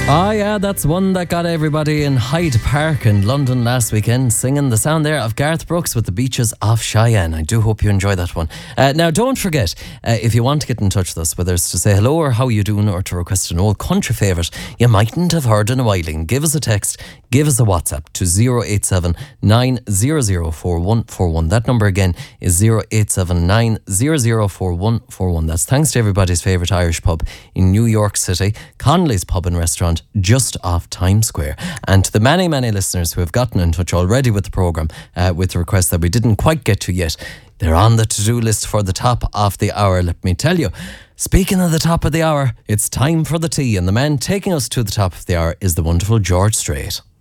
Oh yeah, that's one that got everybody in Hyde Park in London last weekend, singing the sound there of Garth Brooks with the Beaches of Cheyenne. I do hope you enjoy that one. Now don't forget, if you want to get in touch with us, whether it's to say hello or how you doing or to request an old country favourite you mightn't have heard in a while, give us a text, give us a WhatsApp to 087 900 4141. That number again is 087 900 4141. That's thanks to everybody's favourite Irish pub in New York City, Connolly's Pub and Restaurant, just off Times Square. And to the many listeners who have gotten in touch already with the programme with requests that we didn't quite get to yet, they're on the to-do list for the top of the hour, let me tell you. Speaking of the top of the hour, it's time for the tea, and the man taking us to the top of the hour is the wonderful George Strait.